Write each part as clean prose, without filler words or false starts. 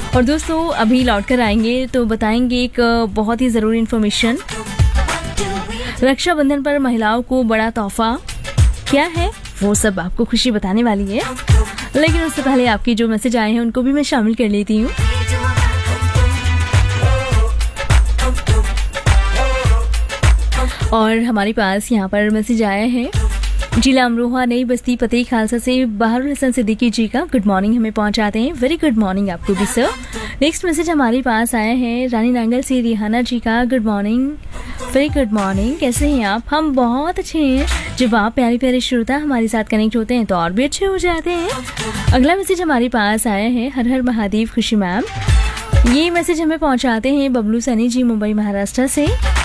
और दोस्तों अभी लौट कर आएंगे तो बताएंगे एक बहुत ही ज़रूरी इन्फॉर्मेशन। रक्षाबंधन पर महिलाओं को बड़ा तोहफा क्या है वो सब आपको खुशी बताने वाली है, लेकिन उससे पहले आपकी जो मैसेज आए हैं उनको भी मैं शामिल कर लेती हूँ। और हमारे पास यहाँ पर मैसेज आया है जिला अमरोहा नई बस्ती पते खालसा से बहारुल हसन सिद्दीकी जी का गुड मॉर्निंग हमें पहुंचाते हैं। वेरी गुड मॉर्निंग आपको भी सर। नेक्स्ट मैसेज हमारे पास आया है रानी नांगल से रिहाना जी का good morning. Very good morning, कैसे हैं आप? हम बहुत अच्छे हैं। जब आप प्यारे प्यारे श्रोता हमारे साथ कनेक्ट होते हैं तो और भी अच्छे हो जाते हैं। अगला मैसेज हमारे पास आया है हर हर महादेव खुशी मैम। ये मैसेज हमें पहुंचाते हैं बबलू सैनी जी मुंबई महाराष्ट्र से।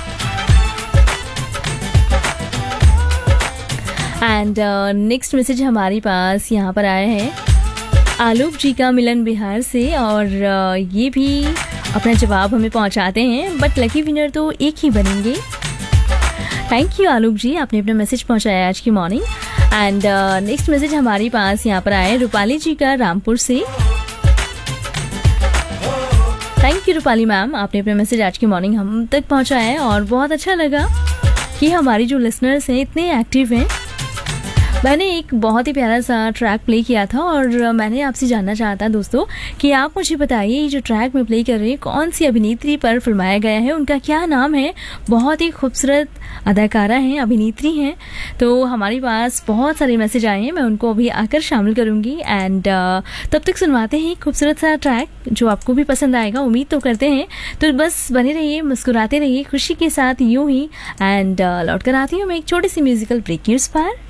एंड नेक्स्ट मैसेज हमारे पास यहाँ पर आया है आलोक जी का मिलन बिहार से, और ये भी अपना जवाब हमें पहुँचाते हैं, बट लकी विनर तो एक ही बनेंगे। थैंक यू आलोक जी, आपने अपना मैसेज पहुँचाया आज की मॉर्निंग। एंड नेक्स्ट मैसेज हमारे पास यहाँ पर आया है रूपाली जी का रामपुर से। थैंक यू रूपाली मैम, आपने अपना मैसेज आज की मॉर्निंग हम तक पहुँचाया है और बहुत अच्छा लगा कि हमारी जो लिसनर्स हैं इतने एक्टिव हैं। मैंने एक बहुत ही प्यारा सा ट्रैक प्ले किया था और मैंने आपसे जानना चाहता दोस्तों कि आप मुझे बताइए ये जो ट्रैक मैं प्ले कर रही हूँ कौन सी अभिनेत्री पर फिल्माया गया है, उनका क्या नाम है। बहुत ही खूबसूरत अदाकारा हैं, अभिनेत्री हैं। तो हमारे पास बहुत सारे मैसेज आए हैं, मैं उनको अभी आकर शामिल करूँगी। एंड तब तक सुनवाते हैं खूबसूरत सा ट्रैक जो आपको भी पसंद आएगा, उम्मीद तो करते हैं। तो बस बने रहिए, मुस्कुराते रहिए खुशी के साथ यूं ही। एंड लौट कर आती हूँ मैं एक छोटी सी म्यूजिकल ब्रेक न्यूज़ पर।